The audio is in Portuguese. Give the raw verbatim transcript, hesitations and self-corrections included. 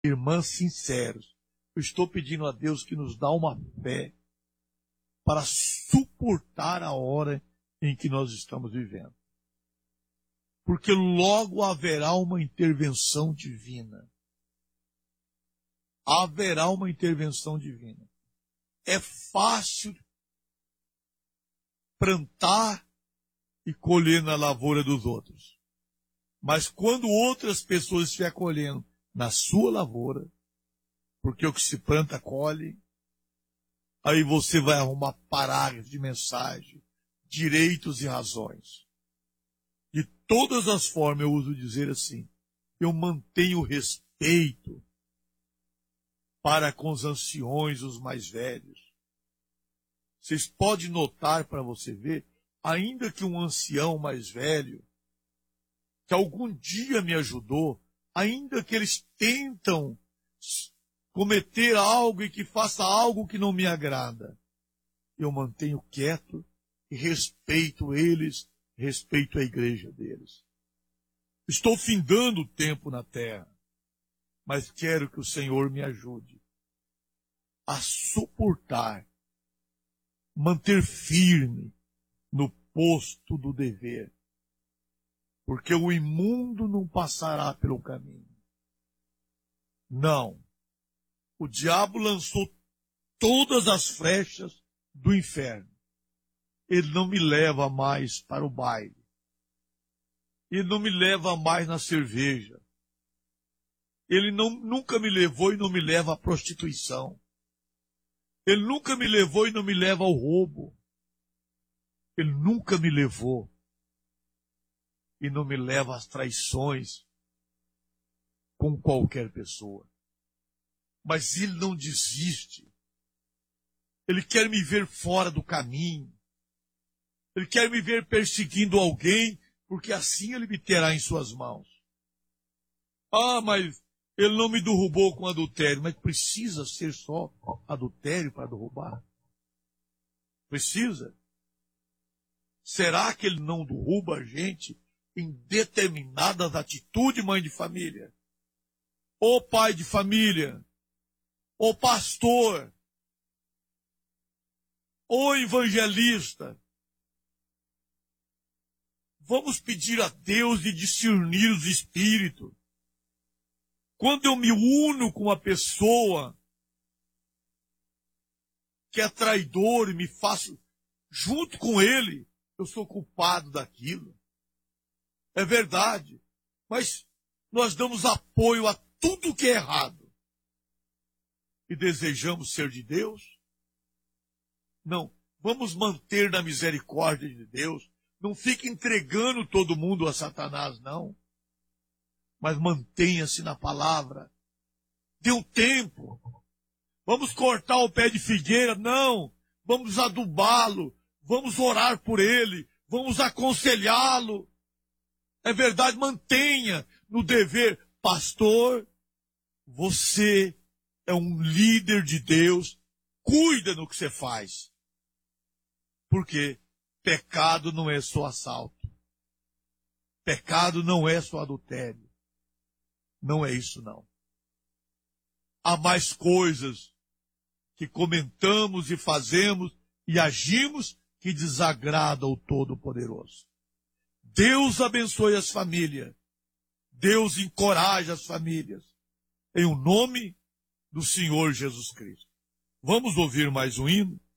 irmãs sinceros, eu estou pedindo a Deus que nos dá uma fé para suportar a hora em que nós estamos vivendo. Porque logo haverá uma intervenção divina. Haverá uma intervenção divina. É fácil plantar e colher na lavoura dos outros. Mas quando outras pessoas estiverem colhendo na sua lavoura, porque o que se planta colhe, aí você vai arrumar parágrafos de mensagem, direitos e razões. De todas as formas, eu uso dizer assim, eu mantenho respeito para com os anciões, os mais velhos. Vocês podem notar para você ver, ainda que um ancião mais velho, que algum dia me ajudou, ainda que eles tentam cometer algo e que faça algo que não me agrada, eu mantenho quieto e respeito eles, respeito a igreja deles. Estou findando o tempo na terra, mas quero que o Senhor me ajude a suportar, manter firme no posto do dever, porque o imundo não passará pelo caminho. Não. O diabo lançou todas as flechas do inferno. Ele não me leva mais para o baile. Ele não me leva mais na cerveja. Ele não, nunca me levou e não me leva à prostituição. Ele nunca me levou e não me leva ao roubo. Ele nunca me levou e não me leva às traições com qualquer pessoa. Mas ele não desiste. Ele quer me ver fora do caminho. Ele quer me ver perseguindo alguém, porque assim ele me terá em suas mãos. Ah, mas ele não me derrubou com adultério. Mas precisa ser só adultério para derrubar? Precisa? Será que ele não derruba a gente em determinadas atitudes, mãe de família? Ou pai de família? Ou pastor? Ou evangelista? Vamos pedir a Deus de discernir os espíritos. Quando eu me uno com uma pessoa que é traidor e me faço junto com ele, eu sou culpado daquilo. É verdade. Mas nós damos apoio a tudo que é errado. E desejamos ser de Deus? Não. Vamos manter na misericórdia de Deus. Não fique entregando todo mundo a Satanás, não. Mas mantenha-se na palavra. Dê um tempo. Vamos cortar o pé de figueira? Não. Vamos adubá-lo. Vamos orar por ele. Vamos aconselhá-lo. É verdade, mantenha no dever. Pastor, você é um líder de Deus. Cuida no que você faz. Por quê? Pecado não é só assalto. Pecado não é só adultério. Não é isso, não. Há mais coisas que comentamos e fazemos e agimos que desagradam ao Todo-Poderoso. Deus abençoe as famílias. Deus encoraja as famílias. Em o nome do Senhor Jesus Cristo. Vamos ouvir mais um hino?